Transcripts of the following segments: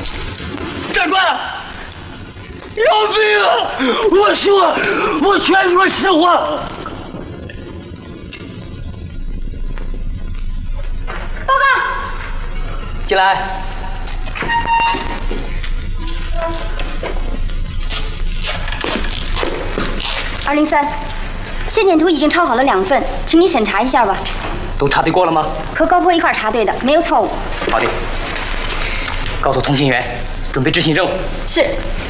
长官，饶命啊！我全说实话。 报告。 进来。 203，线点图已经抄好了2份，请你审查一下吧。 都查对过了吗？ 和高坡一块查对的，没有错误。 好的。告诉通信员，准备执行任务。 是。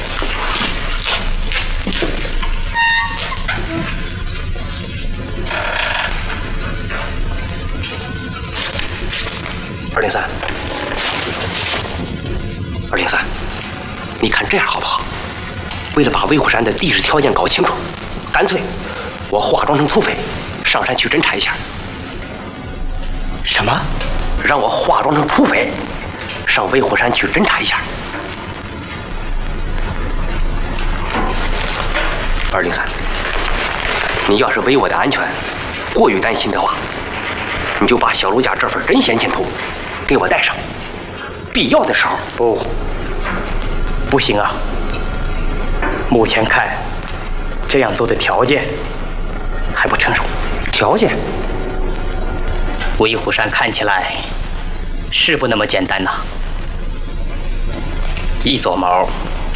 203，你看这样好不好？为了把威虎山的地质条件搞清楚，干脆我化妆成土匪，上山去侦查一下。什么？让我化妆成土匪，上威虎山去侦查一下。203，你要是为我的安全过于担心的话，你就把小卢家这份真先前图给我带上，必要的时候。不行啊！目前看，这样做的条件还不成熟。条件？威虎山看起来是不那么简单呐。一撮毛